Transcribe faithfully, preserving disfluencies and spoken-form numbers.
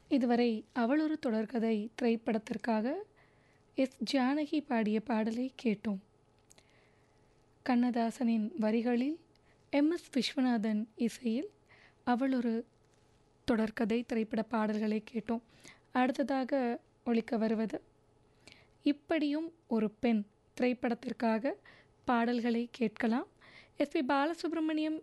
இதுவரை அவள் ஒரு தொடர்கதை திரைப்படத்திற்காக எஸ் ஜானகி பாடிய பாடலை கேட்டோம். கண்ணதாசனின் வரிகளில் எம் எஸ் விஸ்வநாதன் இசையில் அவள் ஒரு தொடர்கதை திரைப்பட பாடல்களை கேட்டோம். அடுத்ததாக ஒலிக்க வருவது இப்படியும் ஒரு பெண் திரைப்படத்திற்காக பாடல்களை கேட்கலாம். S B Balasubramaniam